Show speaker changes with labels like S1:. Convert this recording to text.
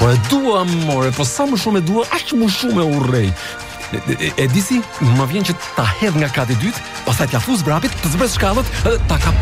S1: Po e dua, more, po sa më shumë e dua, aq më shumë e urrej. E disi, më vjen që ta hedh nga kati dytë, pastaj t'ja fus vrapit, të zbres shkallët, ta kap